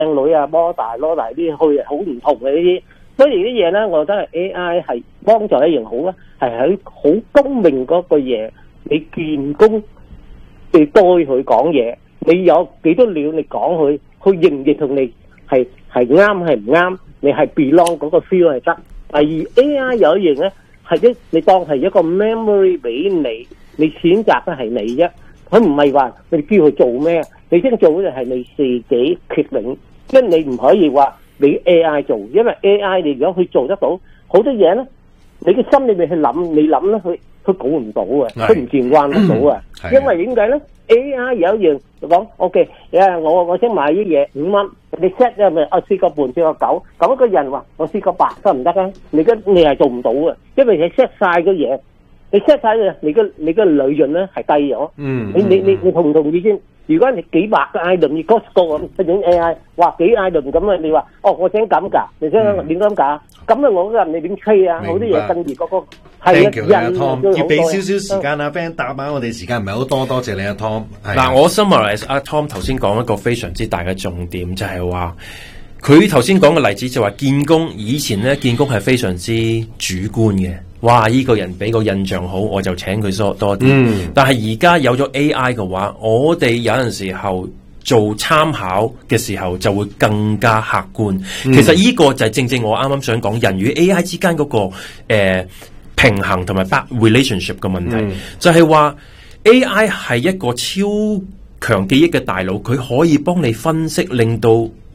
靚女啊，摩大攞大啲去好唔同嘅呢啲。所以啲嘢咧，我覺得係 AI 係幫助一樣好啊，係喺好公明嗰個嘢，你見工你多佢講嘢，你有幾多料你講佢，佢認唔認同你係啱係唔啱，你係 belong 嗰個 feel 係得。第二 AI 有一樣咧係你當係一個 memory 俾你，你選擇嘅係你啫，佢唔係話你叫佢做咩，你先做嘅係你自己決定，即係你唔可以話俾 AI 做，因為 AI 你如果佢做得到好多嘢咧，你嘅心裏面去諗，你諗咧佢估唔到啊，佢唔轉彎得到啊，因為點解咧 ？AI 有一樣講 OK， 我想買啲嘢5蚊，你 set 咗咪4個半4個9，咁個人話我4個8得唔得啊？你係做唔到啊，因為你 set 晒嘅嘢，你 set 晒嘅，你個利潤咧係低咗。你同唔同意先？如果你幾百個 item， 你 Costco 咁一種 AI， 話幾 item 咁啊？你話我想咁㗎，你想點咁㗎？咁啊，我嗰陣你點 trade 啊？好多嘢跟住嗰個係啊，人 Tom 要俾少少時間阿 Ben 答下，我哋時間唔係好多，多謝你阿 Tom。 嗱，我 summarize 阿 Tom 頭先講一個非常之大嘅重點，就係話佢頭先講嘅例子就話見工，以前咧見工係非常之主觀嘅。哇！呢個人俾個印象好，我就請佢多啲。但係而家有咗 AI 嘅話，我哋有陣時候做參考嘅時候就會更加客觀。其實呢個就係正正我啱啱想講人與 AI 之間嗰個平衡同埋 relationship 嘅問題，就係話 AI 係一個超強記憶嘅大腦，佢可以幫你分析，令到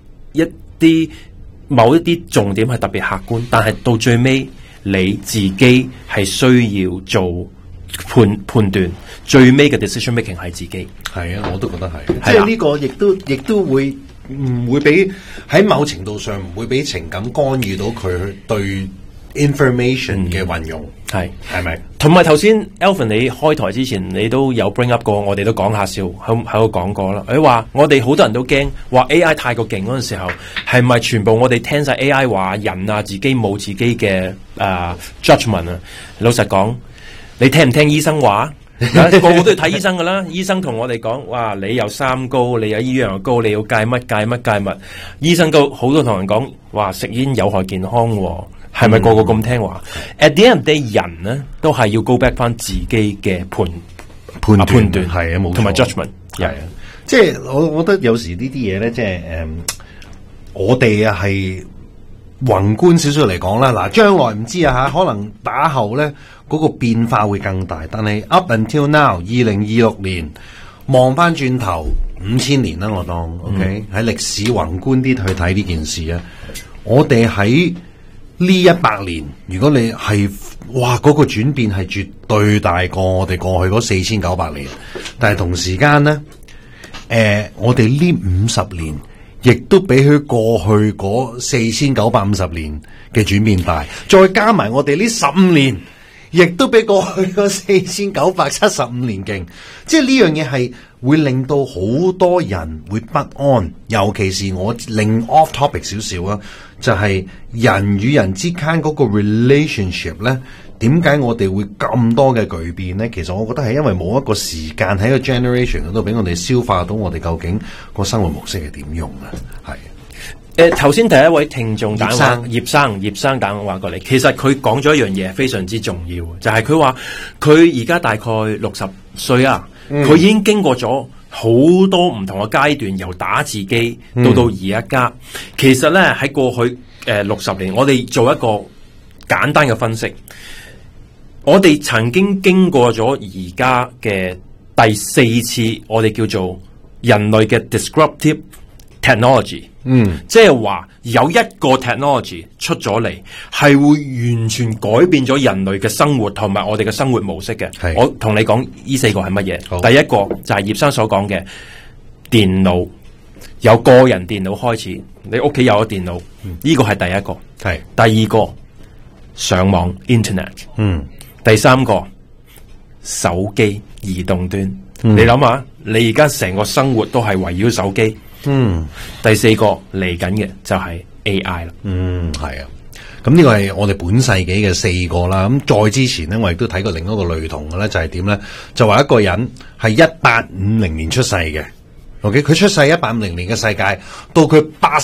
某一啲重點係特別客觀，但係到最尾你自己係需要做判斷，最尾嘅 decision making 係自己。 係啊，我都覺得係，即係呢個亦都會唔會俾喺某程度上唔會俾情感干預到佢對 information 嘅運用，係咪？ 同埋頭先 Alvin 你開台之前你都有 bring up 過，我哋都講下笑喺度講過啦。你話我哋好多人都驚話 AI 太過勁嗰陣時候，係咪全部我哋聽晒 AI 話人啊，自己冇自己嘅judgment 啊？老實講，你聽唔聽醫生話？個個都要睇醫生噶啦，醫生同我哋講，哇，你有三高，你有依樣高，你要戒乜戒乜戒乜。醫生都好多同人講，哇，食煙有害健康喎。係咪個個咁聽話？At the end of the day，人咧都係要 go back 翻自己嘅判斷， 係啊，冇錯， 同埋 judgment， 係啊。即係我覺得有時呢啲嘢咧，即係我哋啊係宏觀少少嚟講啦。嗱，將來唔知啊嚇，可能打後咧嗰個變化會更大。但係 up until now， 2026年望翻轉頭5000年啦，我當 OK 喺歷史宏觀啲去睇呢件事啊，我哋喺呢100年，如果你係哇嗰個轉變係絕對大過我哋過去嗰4900年，但係同時間咧，我哋呢50年亦都比佢過去嗰4950年嘅轉變大，再加埋我哋呢15年，亦都比過去嗰4975年勁，即係呢樣嘢係會令到好多人會不安，尤其是我另 off topic 少少啊，就係人與人之間嗰個 relationship 咧，點解我哋會咁多嘅巨變咧？其實我覺得係因為冇一個時間喺個 generation 嗰度俾我哋消化到我哋究竟個生活模式係點用啊，係。 頭先第一位聽眾打話，葉生打話過嚟，其實佢講咗一樣嘢非常之重要，就係佢話佢而家大概60歲啊，佢已經經過咗好多唔同嘅階段，由打字機到而家。其實咧喺過去60年，我哋做一個簡單嘅分析，我哋曾經經過咗而家嘅第4次，我哋叫做人類嘅 disruptive technology。即係話有一個 technology 出咗嚟，係會完全改變咗人類嘅生活同埋我哋嘅生活模式嘅。我同你講呢4個係乜嘢？第一個就係葉生所講嘅電腦，由個人電腦開始，你屋企有咗電腦，呢個係第一個。係第二個上網 internet，第三個手機移動端。你諗下，你而家成個生活都係圍繞手機。第4個嚟緊嘅就係 AI 啦。 係啊。咁呢個係我哋本世紀嘅4個啦。咁再之前咧，我亦都睇過另一個類同嘅咧，就係點咧？就話一個人係1850年出世嘅 OK， 佢出世1850年嘅世界，到佢